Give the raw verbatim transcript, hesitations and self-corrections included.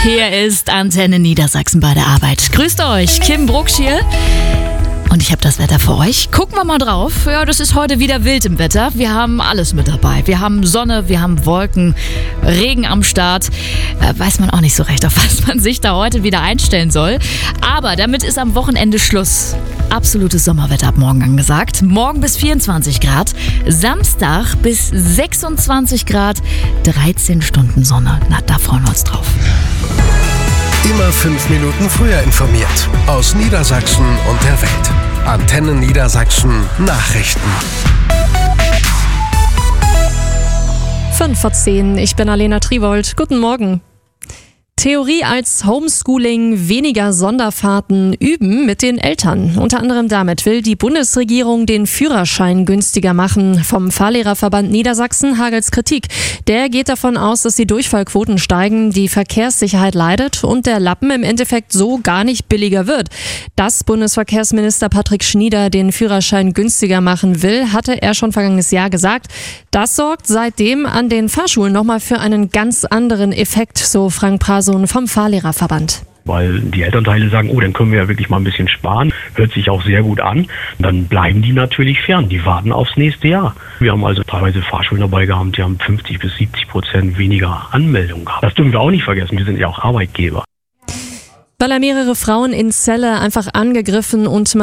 Hier ist Antenne Niedersachsen bei der Arbeit. Grüßt euch, Kim Brucksch hier. Und ich habe das Wetter für euch. Gucken wir mal drauf. Ja, das ist heute wieder wild im Wetter. Wir haben alles mit dabei. Wir haben Sonne, wir haben Wolken, Regen am Start. Äh, weiß man auch nicht so recht, auf was man sich da heute wieder einstellen soll. Aber damit ist am Wochenende Schluss. Absolutes Sommerwetter ab morgen angesagt. Morgen bis vierundzwanzig Grad. Samstag bis sechsundzwanzig Grad. dreizehn Stunden Sonne. Na, da freuen wir uns drauf. Immer fünf Minuten früher informiert. Aus Niedersachsen und der Welt. Antenne Niedersachsen Nachrichten. fünf vor zehn, ich bin Alena Triwold. Guten Morgen. Theorie als Homeschooling, weniger Sonderfahrten, üben mit den Eltern. Unter anderem damit will die Bundesregierung den Führerschein günstiger machen. Vom Fahrlehrerverband Niedersachsen hagelt's Kritik. Der geht davon aus, dass die Durchfallquoten steigen, die Verkehrssicherheit leidet und der Lappen im Endeffekt so gar nicht billiger wird. Dass Bundesverkehrsminister Patrick Schnieder den Führerschein günstiger machen will, hatte er schon vergangenes Jahr gesagt. Das sorgt seitdem an den Fahrschulen nochmal für einen ganz anderen Effekt, so Frank Prason vom Fahrlehrerverband. Weil die Elternteile sagen, oh, dann können wir ja wirklich mal ein bisschen sparen. Hört sich auch sehr gut an. Dann bleiben die natürlich fern. Die warten aufs nächste Jahr. Wir haben also teilweise Fahrschulen dabei gehabt, die haben fünfzig bis siebzig Prozent weniger Anmeldungen gehabt. Das dürfen wir auch nicht vergessen. Wir sind ja auch Arbeitgeber. Weil er mehrere Frauen in Celle einfach angegriffen und